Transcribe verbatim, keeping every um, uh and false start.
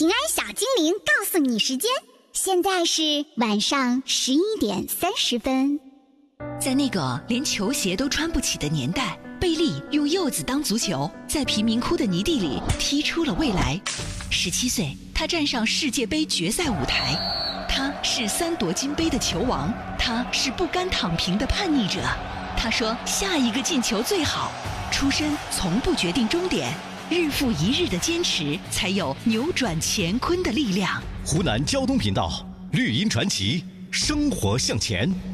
平安小精灵告诉你时间，现在是晚上十一点三十分。 在那个连球鞋都穿不起的年代，贝利用柚子当足球，在贫民窟的泥地里踢出了未来。十七岁，他站上世界杯决赛舞台，他是三夺金杯的球王，他是不甘躺平的叛逆者。他说下一个进球最好。出身从不决定终点，日复一日的坚持才有扭转乾坤的力量。 湖南交通频道绿茵传奇，生活向前。